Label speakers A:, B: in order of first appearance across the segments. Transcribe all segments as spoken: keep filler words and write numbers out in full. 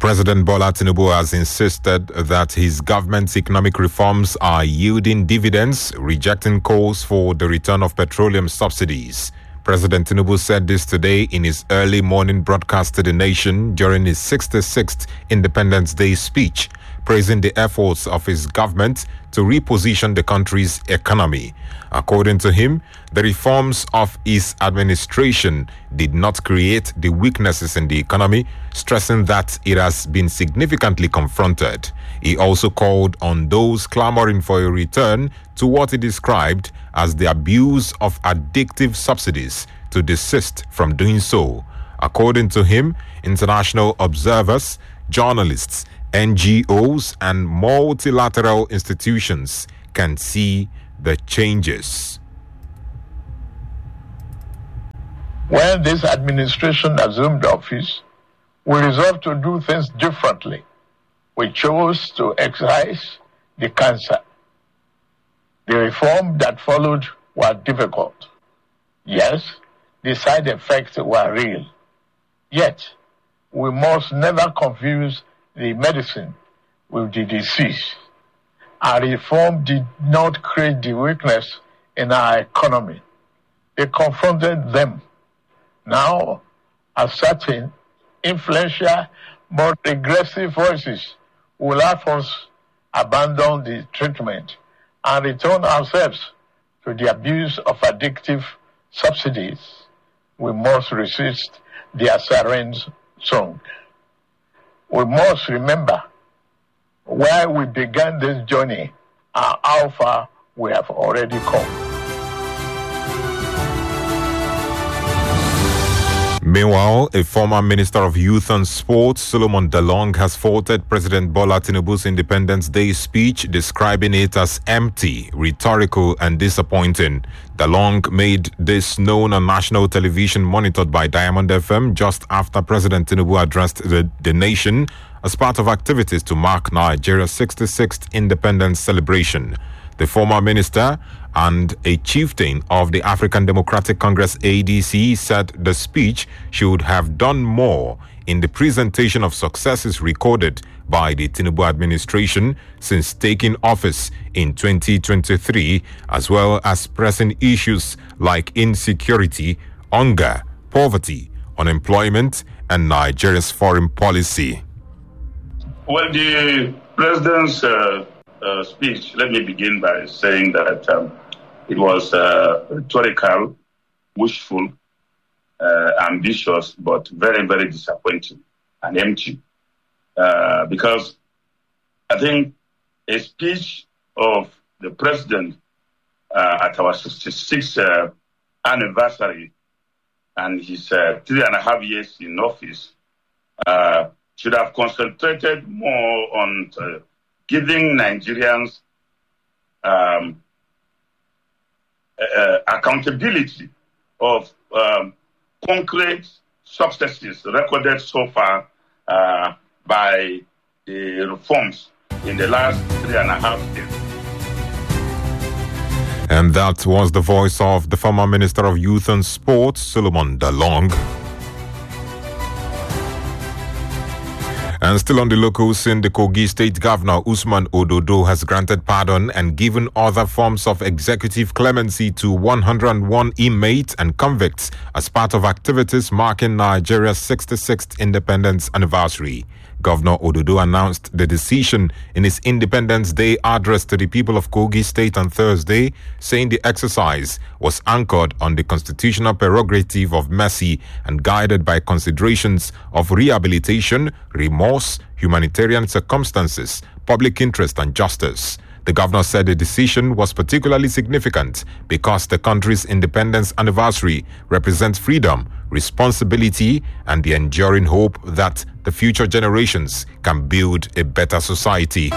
A: President Bola Tinubu has insisted that his government's economic reforms are yielding dividends, rejecting calls for the return of petroleum subsidies. President Tinubu said this today in his early morning broadcast to the nation during his sixty-sixth Independence Day speech, praising the efforts of his government to reposition the country's economy. According to him, the reforms of his administration did not create the weaknesses in the economy, stressing that it has been significantly confronted. He also called on those clamoring for a return to what he described as the abuse of addictive subsidies to desist from doing so. According to him, international observers, journalists, N G Os and multilateral institutions can see the changes.
B: When this administration assumed office, we resolved to do things differently. We chose to excise the cancer. The reform that followed were difficult. Yes, the side effects were real. Yet, we must never confuse the medicine with the disease. Our reform did not create the weakness in our economy. It confronted them. Now, a certain influential but aggressive voices will have us abandon the treatment and return ourselves to the abuse of addictive subsidies. We must resist their sirens' song. We must remember why we began this journey and how far we have already come.
A: Meanwhile, a former Minister of Youth and Sports, Solomon Dalong, has faulted President Bola Tinubu's Independence Day speech, describing it as empty, rhetorical and disappointing. Dalong made this known on national television monitored by Diamond F M just after President Tinubu addressed the, the nation as part of activities to mark Nigeria's sixty-sixth independence celebration. The former minister and a chieftain of the African Democratic Congress A D C said the speech should have done more in the presentation of successes recorded by the Tinubu administration since taking office in twenty twenty-three, as well as pressing issues like insecurity, hunger, poverty, unemployment, and Nigeria's foreign policy.
C: Well, the president's uh, uh, speech, let me begin by saying that um, it was uh, rhetorical, wishful, uh, ambitious, but very, very disappointing and empty. Uh, because I think a speech of the president uh, at our sixty-sixth uh, anniversary and his uh, three and a half years in office uh, should have concentrated more on uh, giving Nigerians um, uh, accountability of um, concrete successes recorded so far uh, by the reforms in the last three and a half years.
A: And that was the voice of the former Minister of Youth and Sports, Solomon Dalong. And still on the local scene, the Kogi State Governor Usman Ododo has granted pardon and given other forms of executive clemency to one hundred one inmates and convicts as part of activities marking Nigeria's sixty-sixth independence anniversary. Governor Ododo announced the decision in his Independence Day address to the people of Kogi State on Thursday, saying the exercise was anchored on the constitutional prerogative of mercy and guided by considerations of rehabilitation, remorse, humanitarian circumstances, public interest and justice. The governor said the decision was particularly significant because the country's independence anniversary represents freedom, responsibility, and the enduring hope that the future generations can build a better society.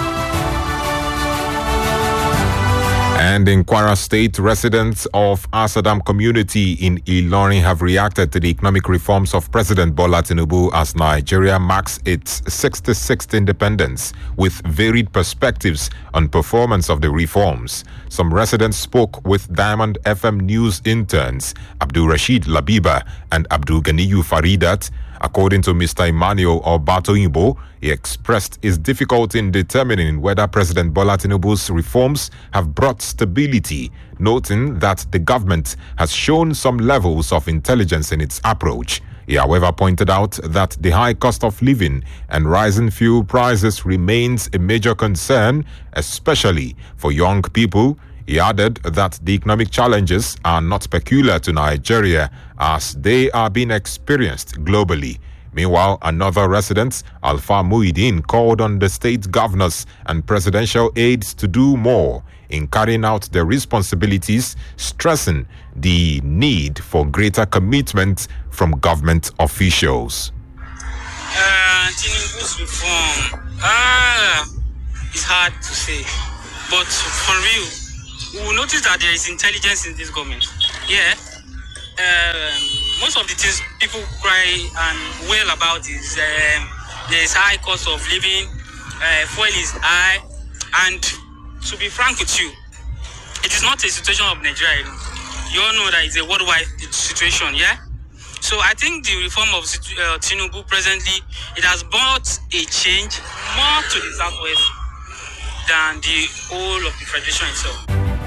A: And in Kwara State, residents of Asadam community in Ilorin have reacted to the economic reforms of President Bola Tinubu as Nigeria marks its sixty-sixth independence with varied perspectives on performance of the reforms. Some residents spoke with Diamond F M News interns Abdul Rashid Labiba and Abdul Ganiyu Faridat According to Mister Emmanuel Obatoyinbo, he expressed his difficulty in determining whether President Bola Tinubu's reforms have brought stability, noting that the government has shown some levels of intelligence in its approach. He, however, pointed out that the high cost of living and rising fuel prices remains a major concern, especially for young people. He added that the economic challenges are not peculiar to Nigeria, as they are being experienced globally. Meanwhile, another resident, Alpha Muhyiddin, called on the state governors and presidential aides to do more in carrying out their responsibilities, stressing the need for greater commitment from government officials.
D: Uh, Tinubu's reform, ah, it's hard to say, but for real, we will notice that there is intelligence in this government. Yeah, um, most of the things people cry and wail about is um, there is high cost of living, uh, fuel is high, and to be frank with you, it is not a situation of Nigeria. You all know that it's a worldwide situation, yeah? So I think the reform of uh, Tinubu presently, it has brought a change more to the southwest than the whole of the federation itself.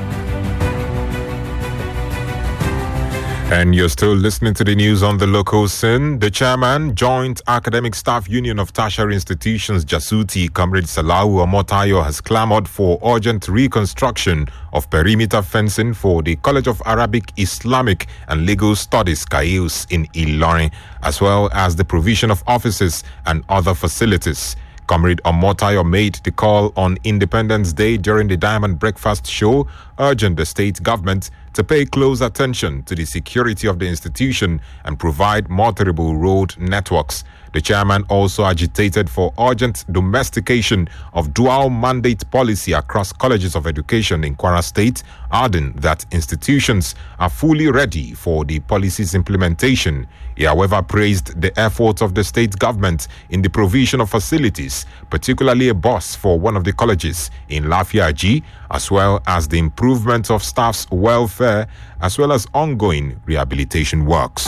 A: And you're still listening to the news on the local scene. The chairman, Joint Academic Staff Union of Tertiary Institutions, JASUTI, Comrade Salahu Omotayo, has clamored for urgent reconstruction of perimeter fencing for the College of Arabic, Islamic and Legal Studies, C A I U S, in Ilorin, as well as the provision of offices and other facilities. Comrade Omotayo made the call on Independence Day during the Diamond Breakfast Show, urging the state government to pay close attention to the security of the institution and provide multiple road networks. The chairman also agitated for urgent domestication of dual mandate policy across colleges of education in Kwara State, adding that institutions are fully ready for the policy's implementation. He, however, praised the efforts of the state government in the provision of facilities, particularly a bus for one of the colleges in Lafiaji, as well as the improvement of staff's welfare, as well as ongoing rehabilitation works.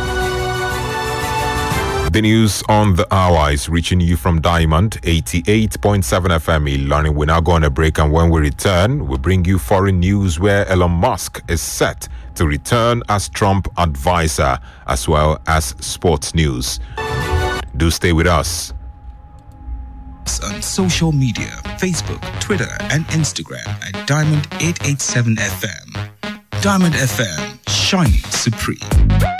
A: The news on the hour is reaching you from Diamond eighty-eight point seven F M Ilorin. We're now going to break, and when we return, we'll bring you foreign news where Elon Musk is set to return as Trump advisor, as well as sports news. Do stay with us.
E: On social media, Facebook, Twitter, and Instagram at Diamond eight eight seven F M. Diamond F M, shining supreme.